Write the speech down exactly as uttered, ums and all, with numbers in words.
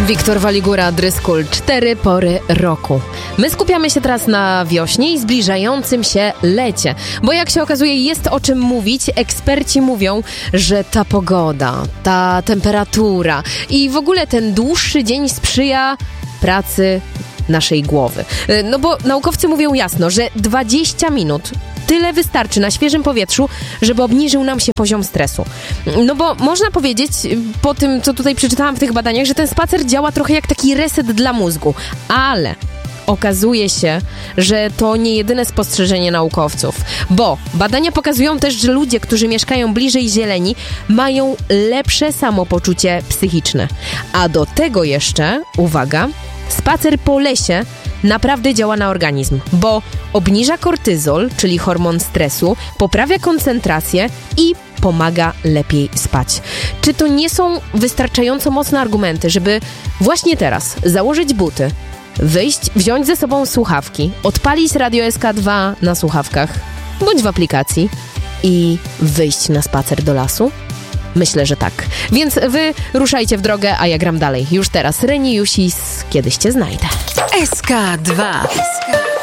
Wiktor Waligura, Dryskul, cztery pory roku. My skupiamy się teraz na wiośnie i zbliżającym się lecie, bo jak się okazuje, jest o czym mówić. Eksperci mówią, że ta pogoda, ta temperatura i w ogóle ten dłuższy dzień sprzyja pracy naszej głowy. No bo naukowcy mówią jasno, że dwadzieścia minut tyle wystarczy na świeżym powietrzu, żeby obniżył nam się poziom stresu. No bo można powiedzieć, po tym, co tutaj przeczytałam w tych badaniach, że ten spacer działa trochę jak taki reset dla mózgu. Ale okazuje się, że to nie jedyne spostrzeżenie naukowców, bo badania pokazują też, że ludzie, którzy mieszkają bliżej zieleni, mają lepsze samopoczucie psychiczne. A do tego jeszcze, uwaga, spacer po lesie naprawdę działa na organizm, bo obniża kortyzol, czyli hormon stresu, poprawia koncentrację i pomaga lepiej spać. Czy to nie są wystarczająco mocne argumenty, żeby właśnie teraz założyć buty, wyjść, wziąć ze sobą słuchawki, odpalić Radio S K dwa na słuchawkach bądź w aplikacji i wyjść na spacer do lasu? Myślę, że tak. Więc wy ruszajcie w drogę, a ja gram dalej. Już teraz Reni Jusis, Kiedyś cię znajdę. S K dwa.